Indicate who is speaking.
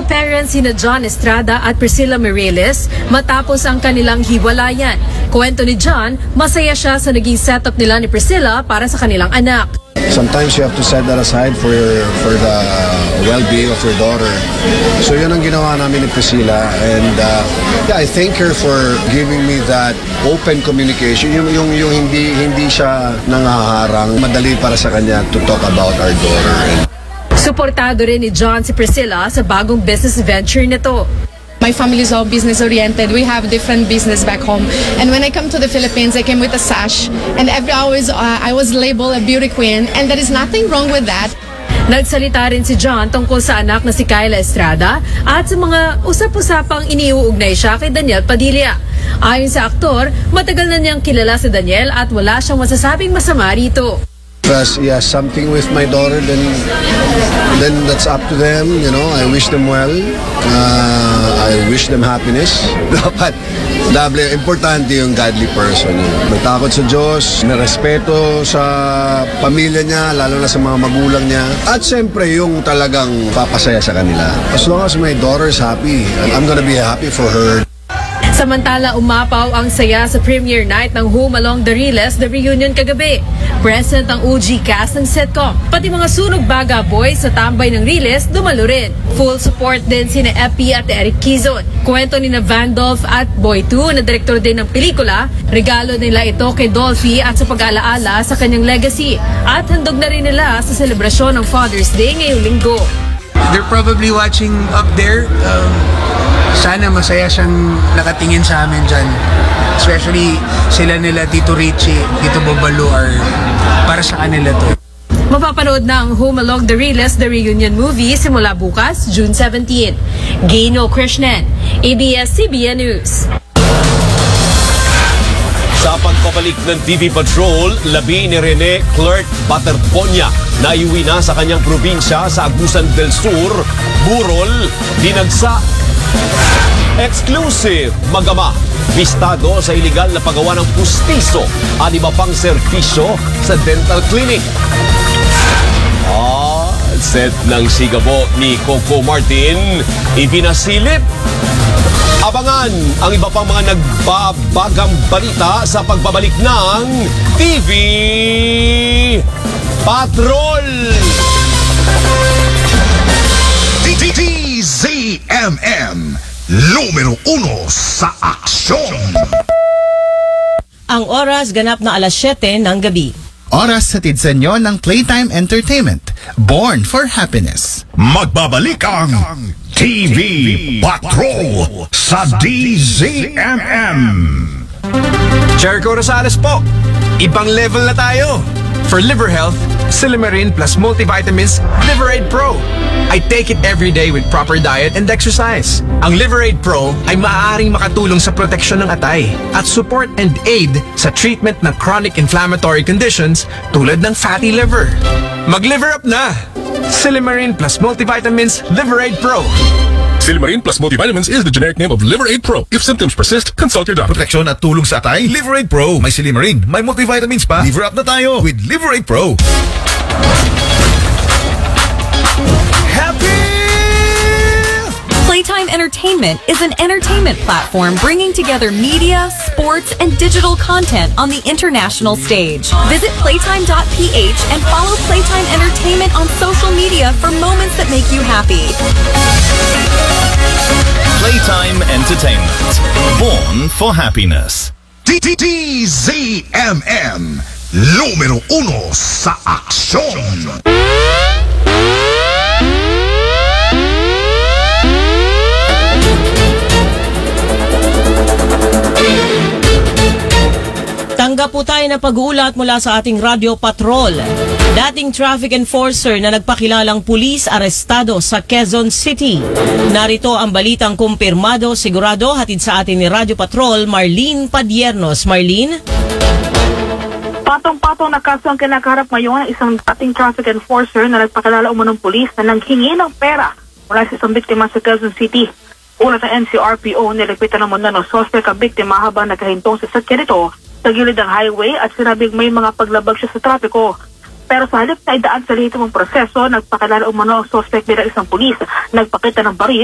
Speaker 1: Co-parents sina John Estrada at Priscilla Mireles matapos ang kanilang hiwalayan. Kwento ni John, masaya siya sa naging setup nila ni Priscilla para sa kanilang anak.
Speaker 2: Sometimes you have to set that aside for the well-being of your daughter. So yun ang ginawa namin ni Priscilla, and yeah, I thank her for giving me that open communication. Yung hindi siya nangaharang, madali para sa kanya to talk about our daughter.
Speaker 1: Suportado rin ni John si Priscilla sa bagong business venture nito.
Speaker 3: My family is all business oriented. We have different business back home. And when I come to the Philippines, I came with a sash. And I was labeled a beauty queen. And there is nothing wrong with that.
Speaker 1: Nagsalita rin si John tungkol sa anak na si Kyla Estrada at sa mga usap-usapang iniuugnay siya kay Daniel Padilla. Ayon sa aktor, matagal na niyang kilala si Daniel at wala siyang masasabing masama rito.
Speaker 2: If he has something with my daughter, then that's up to them. You know, I wish them well. I wish them happiness. Dapat, importante yung godly person. Natakot sa Diyos, narespeto sa pamilya niya, lalo na sa mga magulang niya. At siyempre, yung talagang papasaya sa kanila. As long as my daughter is happy, I'm gonna be happy for her.
Speaker 1: Samantala, umapaw ang saya sa premiere night ng Home Along the Riles, The Reunion kagabi. Present ang OG cast ng sitcom. Pati mga sunog baga boys sa tambay ng Riles, dumalo rin. Full support din sina Epi at Eric Quizon. Kwento ni na Vandolph at Boy 2 na direktor din ng pelikula, regalo nila ito kay Dolphy at sa pag-alaala sa kanyang legacy. At handog na rin nila sa selebrasyon ng Father's Day ngayong linggo.
Speaker 4: They're probably watching up there. Sana masaya siyang nakatingin sa amin dyan. Especially sila nila Tito Richie, Tito Bobalo, para sa kanila to.
Speaker 1: Mapapanood na ang Home Along the Riles, The Reunion movie simula bukas, June 17. Gaino Krishnan, ABS-CBN News.
Speaker 5: Sa pagpabalik ng TV Patrol, labi ni Rene Clerk Baterponya na iuwi na sa kanyang probinsya sa Agusan del Sur, Burol, dinagsa. Exclusive, magama, bistado sa iligal na paggawa ng pustiso at iba pang serbisyo sa dental clinic. Set ng sigabo ni Coco Martin, ipinasilip. Abangan ang iba pang mga nagbabagang balita sa pagbabalik ng TV Patrol.
Speaker 6: TZMM, numero 1 sa aksyon.
Speaker 7: Ang oras ganap na alas 7 ng gabi.
Speaker 8: Oras hatid sa inyo ng Playtime Entertainment, born for happiness.
Speaker 6: Magbabalik ang TV Patrol sa DZMM.
Speaker 9: Jericho Rosales po, ibang level na tayo. For liver health, Silimarin plus multivitamins Liverade Pro. I take it every day with proper diet and exercise. Ang Liverade Pro ay maaaring makatulong sa proteksyon ng atay at support and aid sa treatment ng chronic inflammatory conditions tulad ng fatty liver. Mag-liver up na! Silimarin plus multivitamins Liverade Pro.
Speaker 10: Silimarin plus multivitamins is the generic name of Liverade Pro. If symptoms persist, consult your doctor.
Speaker 6: Proteksyon at tulong sa atay, Liverade Pro. May Silimarin, may multivitamins pa. Liver up na tayo with Liverade Pro.
Speaker 11: Playtime Entertainment is an entertainment platform bringing together media, sports, and digital content on the international stage. Visit playtime.ph and follow Playtime Entertainment on social media for moments that make you happy.
Speaker 12: Playtime Entertainment, born for happiness.
Speaker 6: DZMM, numero 1 sa aksyon.
Speaker 7: Tanggap po tayo ng pag-uulat mula sa ating Radio Patrol. Dating traffic enforcer na nagpakilalang pulis arestado sa Quezon City. Narito ang balitang kumpirmado, sigurado, hatid sa atin ni Radio Patrol, Marlene Padiernos. Marlene?
Speaker 13: Patong-patong na kaso ang kinakaharap ngayon isang dating traffic enforcer na nagpakilala umunong pulis na nanghingi ng pera mula sa isang biktima sa Quezon City. Una sa NCRPO, nilipitan naman na ng suspect ang biktima habang nakahintong sa sakyan nito sa gilid ng highway at sinabing may mga paglabag siya sa trapiko. Pero sa halip na idaan sa lihitimong proseso, nagpakilala umano ang suspect bilang isang pulis, nagpakita ng baril